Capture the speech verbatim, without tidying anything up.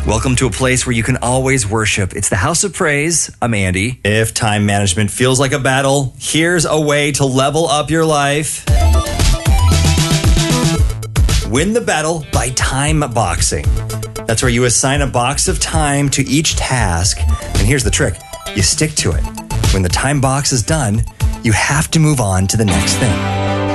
Welcome to a place where you can always worship. It's the House of Praise. I'm Andy. If time management feels like a battle, here's a way to level up your life. Win the battle by time boxing. That's where you assign a box of time to each task. And here's the trick. You stick to it. When the time box is done, you have to move on to the next thing.